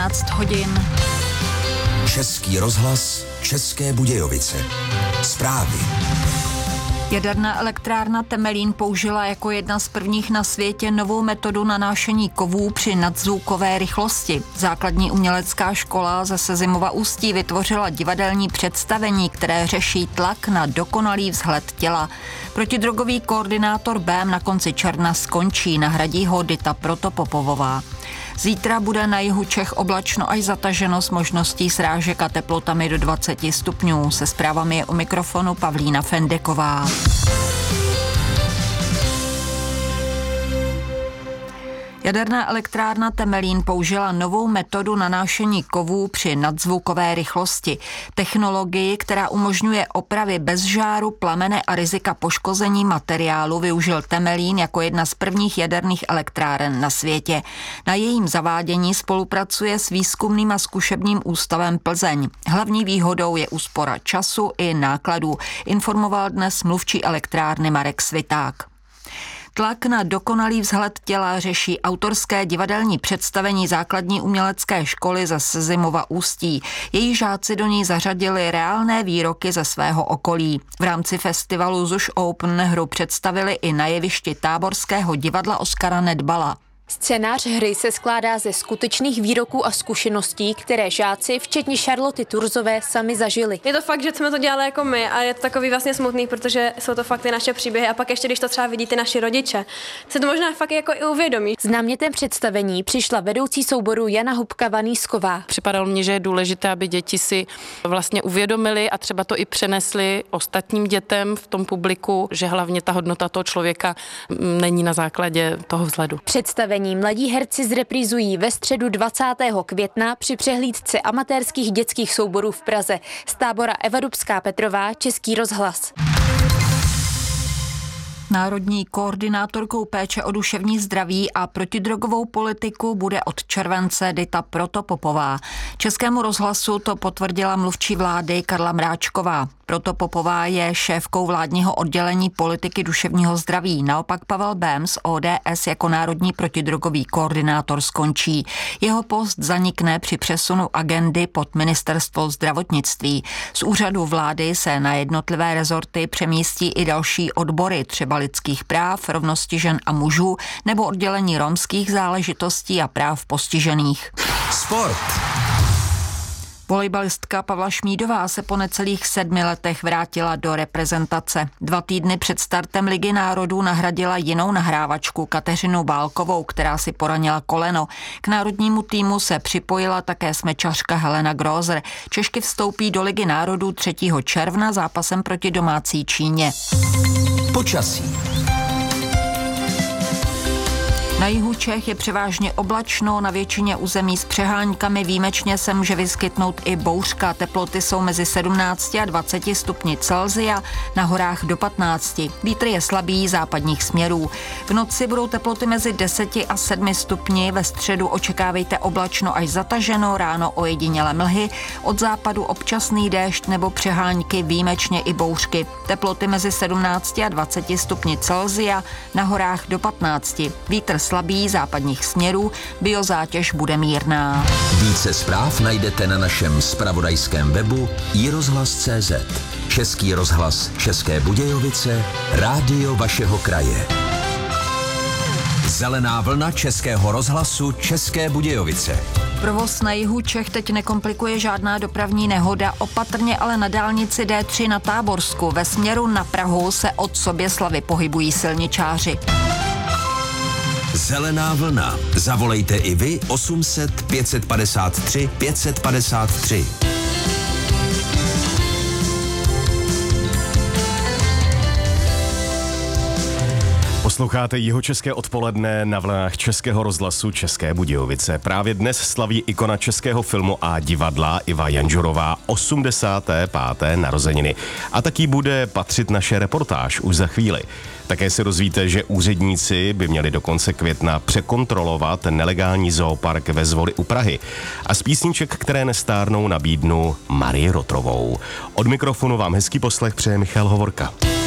13 hodin. Český rozhlas, České Budějovice. Zprávy. Jaderná elektrárna Temelín použila jako jedna z prvních na světě novou metodu nanášení kovů při nadzvukové rychlosti. Základní umělecká škola ze Sezimova Ústí vytvořila divadelní představení, které řeší tlak na dokonalý vzhled těla. Protidrogový koordinátor BEM na konci června skončí, nahradí ho Dita Protopopovová. Zítra bude na jihu Čech oblačno až zataženo s možností srážek a teplotami do 20 stupňů. Se zprávami je u mikrofonu Pavlína Fendeková. Jaderná elektrárna Temelín použila novou metodu nanášení kovů při nadzvukové rychlosti. Technologii, která umožňuje opravy bez žáru, plamene a rizika poškození materiálu, využil Temelín jako jedna z prvních jaderných elektráren na světě. Na jejím zavádění spolupracuje s Výzkumným a zkušebním ústavem Plzeň. Hlavní výhodou je úspora času i nákladů, informoval dnes mluvčí elektrárny Marek Sviták. Tlak na dokonalý vzhled těla řeší autorské divadelní představení základní umělecké školy ze Sezimova Ústí. Její žáci do ní zařadili reálné výroky ze svého okolí. V rámci festivalu ZUŠ Open hru představili i na jevišti Táborského divadla Oskara Nedbala. Scénář hry se skládá ze skutečných výroků a zkušeností, které žáci, včetně Charloty Turzové, sami zažili. Je to fakt, že jsme to dělali jako my a je to takový vlastně smutný, protože jsou to fakt ty naše příběhy a pak ještě, když to třeba vidí ty naši rodiče, se to možná fakt jako i uvědomí. S námětem představení přišla vedoucí souboru Jana Hubka-Vanýsková. Připadalo mně, že je důležité, aby děti si vlastně uvědomili a třeba to i přenesli ostatním dětem v tom publiku, že hlavně ta hodnota toho člověka není na základě toho vzhledu. Představení mladí herci zreprízují ve středu 20. května při přehlídce amatérských dětských souborů v Praze. Z tábora Eva Dubská-Petrová, Český rozhlas. Národní koordinátorkou péče o duševní zdraví a protidrogovou politiku bude od července Dita Protopopová. Českému rozhlasu to potvrdila mluvčí vlády Karla Mráčková. Protopopová je šéfkou vládního oddělení politiky duševního zdraví. Naopak Pavel Bém z ODS jako národní protidrogový koordinátor skončí. Jeho post zanikne při přesunu agendy pod ministerstvo zdravotnictví. Z úřadu vlády se na jednotlivé rezorty přemístí i další odbory, třeba lidských práv, rovnosti žen a mužů nebo oddělení romských záležitostí a práv postižených. Sport. Volejbalistka Pavla Šmídová se po necelých 7 letech vrátila do reprezentace. 2 týdny před startem Ligy národů nahradila jinou nahrávačku Kateřinu Bálkovou, která si poranila koleno. K národnímu týmu se připojila také smečařka Helena Grozer. Češky vstoupí do Ligy národů 3. června zápasem proti domácí Číně. Počasí. Na jihu Čech je převážně oblačno, na většině území s přeháňkami, výjimečně se může vyskytnout i bouřka. Teploty jsou mezi 17 a 20 stupni Celsia, na horách do 15. Vítr je slabý západních směrů. V noci budou teploty mezi 10 a 7 stupni, ve středu očekávejte oblačno až zataženo, ráno ojedinělé mlhy, od západu občasný déšť nebo přeháňky, výjimečně i bouřky. Teploty mezi 17 a 20 stupni Celsia, na horách do 15. Vítr slabý západních směrů, biozátěž bude mírná. Více zpráv najdete na našem zpravodajském webu iRozhlas.cz. Český rozhlas České Budějovice, rádio vašeho kraje. Zelená vlna Českého rozhlasu České Budějovice. Provoz na jihu Čech teď nekomplikuje žádná dopravní nehoda, opatrně ale na dálnici D3 na Táborsku. Ve směru na Prahu se od Soběslavy pohybují silničáři. Zelená vlna. Zavolejte i vy 800 553 553. Posloucháte Jihočeské odpoledne na vlnách Českého rozhlasu České Budějovice. Právě dnes slaví ikona českého filmu a divadla Iva Janžurová 85. narozeniny. A taky bude patřit naše reportáž už za chvíli. Také se dozvíte, že úředníci by měli do konce května překontrolovat nelegální zoopark ve Zvoli u Prahy. A z písniček, které nestárnou, nabídnu Marii Rotrovou. Od mikrofonu vám hezký poslech přeje Michal Hovorka.